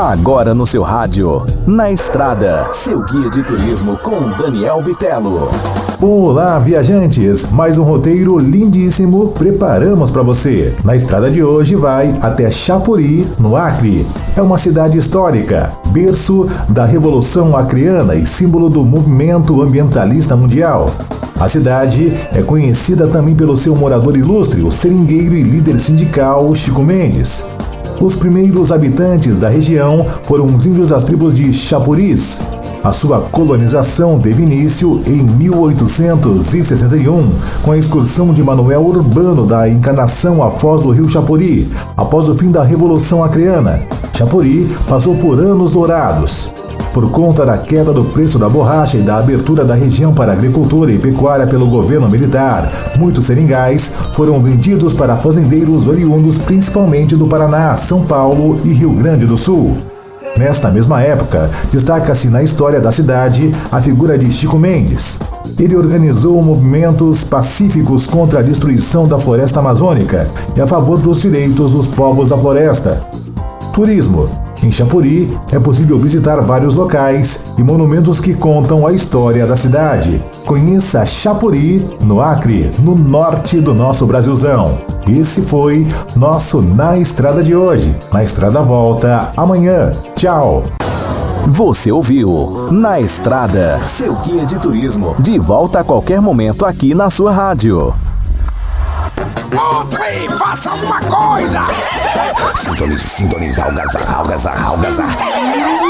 Agora no seu rádio, Na Estrada, seu guia de turismo com Daniel Bitelo. Olá, viajantes! Mais um roteiro lindíssimo preparamos para você. Na estrada de hoje vai até Chapuri, no Acre. É uma cidade histórica, berço da Revolução Acreana e símbolo do movimento ambientalista mundial. A cidade é conhecida também pelo seu morador ilustre, o seringueiro e líder sindical Chico Mendes. Os primeiros habitantes da região foram os índios das tribos de Chapuris. A sua colonização teve início em 1861, com a excursão de Manuel Urbano da Encarnação à foz do rio Chapuri, após o fim da Revolução Acreana. Chapuri passou por anos dourados. Por conta da queda do preço da borracha e da abertura da região para agricultura e pecuária pelo governo militar, muitos seringais foram vendidos para fazendeiros oriundos principalmente do Paraná, São Paulo e Rio Grande do Sul. Nesta mesma época, destaca-se na história da cidade a figura de Chico Mendes. Ele organizou movimentos pacíficos contra a destruição da floresta amazônica e a favor dos direitos dos povos da floresta. Turismo. Em Chapuri, é possível visitar vários locais e monumentos que contam a história da cidade. Conheça Chapuri, no Acre, no norte do nosso Brasilzão. Esse foi nosso Na Estrada de hoje. Na Estrada volta amanhã. Tchau! Você ouviu Na Estrada, seu guia de turismo. De volta a qualquer momento aqui na sua rádio. Outre, faça alguma coisa! Sintonizar, algazarrar.